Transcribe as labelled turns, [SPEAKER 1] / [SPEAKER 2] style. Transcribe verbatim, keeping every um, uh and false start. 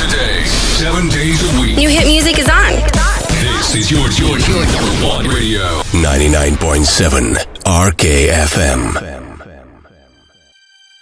[SPEAKER 1] a day, seven days a week.
[SPEAKER 2] New hit music is on.
[SPEAKER 1] This is your, your, your number one radio.
[SPEAKER 3] ninety-nine point seven R K F M.